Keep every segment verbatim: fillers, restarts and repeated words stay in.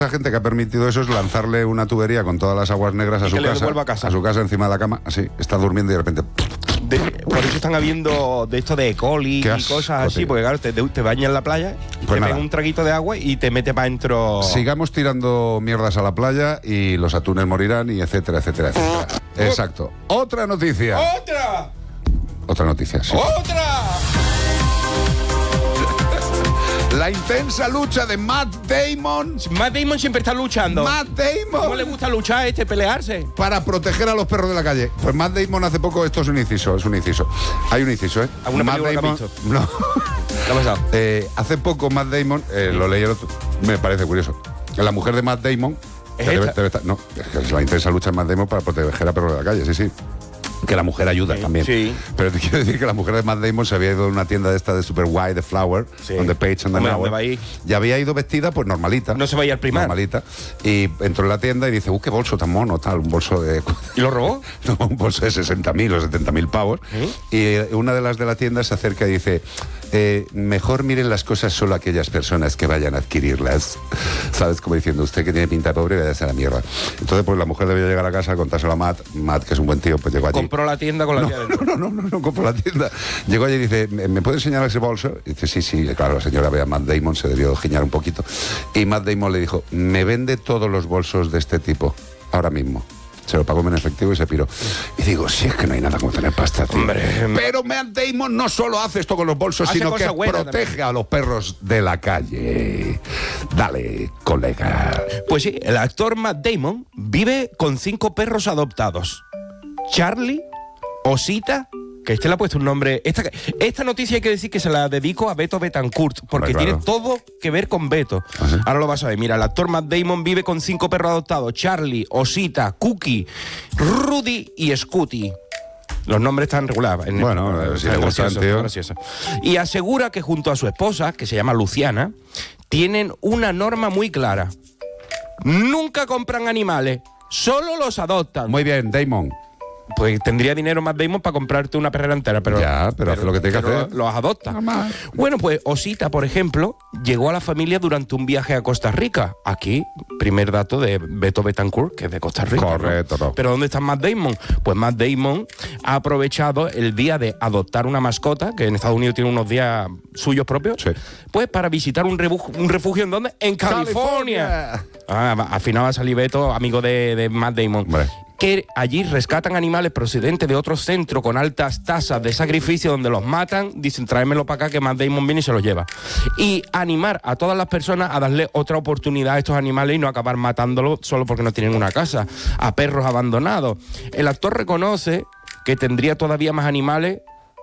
La gente que ha permitido eso es lanzarle una tubería con todas las aguas negras a su casa, a casa, a su casa encima de la cama, así, está durmiendo y de repente... De, por eso están habiendo de esto de E. coli y cosas así, tío. Porque claro, te, te bañas en la playa, pues te pegas un traguito de agua y te mete para adentro. Sigamos tirando mierdas a la playa y los atunes morirán y etcétera, etcétera, etcétera. Oh. Exacto. Otra noticia. ¡Otra! Otra noticia, sí. ¡Otra! La intensa lucha de Matt Damon. Matt Damon siempre está luchando. Matt Damon. ¿Cómo le gusta luchar a este, pelearse? Para proteger a los perros de la calle. Pues Matt Damon hace poco, esto es un inciso, es un inciso. Hay un inciso, ¿eh? ¿Alguna Matt Damon, que ha visto? No. ¿Qué ha pasado? Eh, hace poco Matt Damon, eh, lo leí el otro, me parece curioso. La mujer de Matt Damon. ¿Es debe, esta? debe estar, no, es que es la intensa lucha de Matt Damon para proteger a perros de la calle, sí, sí. Que la mujer ayuda sí, también. Sí. Pero te quiero decir que la mujer de Matt Damon se había ido a una tienda de esta de Super White, de Flower, sí. donde Page and the Hour. Y había ido vestida, pues normalita. No se vaya al Primark. Normalita. Y entró en la tienda y dice, uh, qué bolso tan mono, tal, un bolso de... ¿Y lo robó? No, un bolso de sesenta mil o setenta mil pavos. ¿Eh? Y una de las de la tienda se acerca y dice, eh, mejor miren las cosas solo aquellas personas que vayan a adquirirlas. ¿Sabes? Como diciendo, usted que tiene pinta de pobre, váyase a la mierda. Entonces, pues la mujer debía llegar a casa, contárselo a Matt. Matt, que es un buen tío, pues llegó allí. Compró la tienda con la no, no, no, no, no, no, compró la tienda. Llegó allí y dice, ¿me puede enseñar ese bolso? Y dice, sí, sí. Claro, la señora ve a Matt Damon, se debió giñar un poquito. Y Matt Damon le dijo, me vende todos los bolsos de este tipo, ahora mismo. Se lo pagó en efectivo y se piró. Y digo, si es que no hay nada como tener pasta, tío. Hombre, pero Matt Damon no solo hace esto con los bolsos, sino que protege también a los perros de la calle. Dale, colega. Pues sí, el actor Matt Damon vive con cinco perros adoptados. Charlie, Osita, que este le ha puesto un nombre... Esta, esta noticia hay que decir que se la dedico a Beto Betancourt, porque Hombre, claro. tiene todo que ver con Beto. ¿Ah, sí? Ahora lo vas a ver. Mira, el actor Matt Damon vive con cinco perros adoptados. Charlie, Osita, Cookie, Rudy y Scooty. Los nombres están regulados. En bueno, el, si le gustan, tío. Gracioso. Y asegura que junto a su esposa, que se llama Luciana, tienen una norma muy clara. Nunca compran animales, solo los adoptan. Muy bien, Damon. Pues tendría dinero Matt Damon para comprarte una perrera entera, pero... Ya, pero, pero hace lo que tiene que hacer. Los adopta. Bueno, pues Osita, por ejemplo, llegó a la familia durante un viaje a Costa Rica. Aquí, primer dato de Beto Betancourt, que es de Costa Rica. Correcto. ¿no? No. Pero ¿dónde está Matt Damon? Pues Matt Damon ha aprovechado el día de adoptar una mascota, que en Estados Unidos tiene unos días suyos propios, sí. pues para visitar un, rebu- un refugio, ¿en dónde? En California. California. Ah, al final va a salir Beto, amigo de, de Matt Damon. Vale. Que allí rescatan animales procedentes de otros centros con altas tasas de sacrificio donde los matan, dicen tráemelo para acá que Matt Damon viene y se los lleva. Y animar a todas las personas a darle otra oportunidad a estos animales y no acabar matándolos solo porque no tienen una casa, a perros abandonados. El actor reconoce que tendría todavía más animales.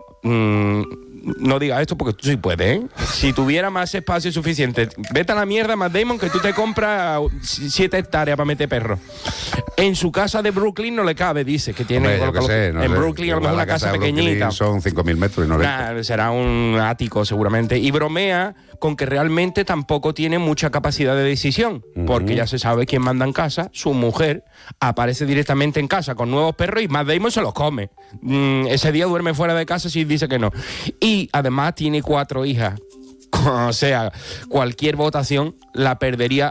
Mmm, no digas esto porque tú sí puedes, ¿eh? Si tuviera más espacio suficiente, vete a la mierda, Matt Damon, que tú te compras siete hectáreas para meter perros. En su casa de Brooklyn no le cabe, dice, que tiene... Hombre, que sé, no en sé. Brooklyn a lo mejor una casa, casa pequeñita. Son cinco mil metros y no nah, le... Será un ático seguramente. Y bromea con que realmente tampoco tiene mucha capacidad de decisión, uh-huh. porque ya se sabe quién manda en casa, su mujer aparece directamente en casa con nuevos perros y Matt Damon se los come. Mm, ese día duerme fuera de casa si dice que no. Y además tiene cuatro hijas. O sea, cualquier votación la perdería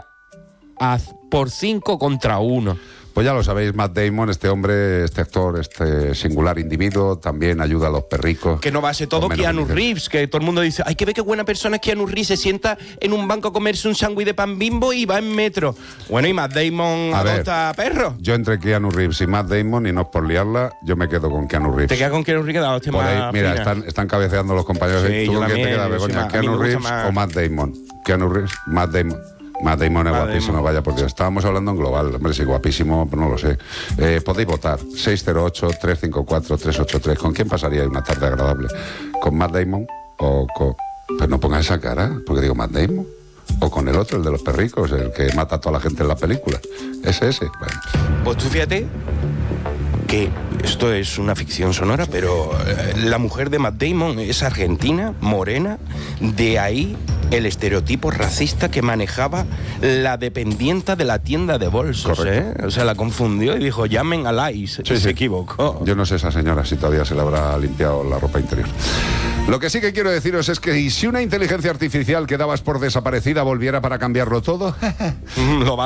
a, por cinco contra uno. Pues ya lo sabéis, Matt Damon, este hombre, este actor, este singular individuo, también ayuda a los perricos. Que no va a ser todo Keanu Reeves, que todo el mundo dice, hay que ver qué buena persona es Keanu Reeves, se sienta en un banco a comerse un sándwich de pan Bimbo y va en metro. Bueno, y Matt Damon a adopta perros. Yo entre Keanu Reeves y Matt Damon, y no es por liarla, yo me quedo con Keanu Reeves. ¿Te quedas con Keanu Reeves? Hostia, por ahí, más mira, fina. están, están cabeceando los compañeros. Sí, ¿Tú con quién te quedas, Begoña? ¿Keanu Reeves más... o Matt Damon? Keanu Reeves, Matt Damon. Matt Damon es Matt guapísimo, Damon. Vaya por Dios. Estábamos hablando en global, hombre, sí, guapísimo, pero no lo sé. Eh, podéis votar, seis cero ocho, tres cinco cuatro, tres ocho tres. ¿Con quién pasaría una tarde agradable? ¿Con Matt Damon o con...? Pues no pongas esa cara, porque digo Matt Damon. O con el otro, el de los perricos, el que mata a toda la gente en la película. Ese, ese. Bueno. Pues tú fíjate que esto es una ficción sonora, pero eh, la mujer de Matt Damon es argentina, morena, de ahí el estereotipo racista que manejaba la dependienta de la tienda de bolsos, ¿eh? O sea, la confundió y dijo, llamen a Lais, sí, y sí. se equivocó. Yo no sé esa señora si todavía se le habrá limpiado la ropa interior. Lo que sí que quiero deciros es que, ¿y si una inteligencia artificial que dabas por desaparecida volviera para cambiarlo todo? Lo va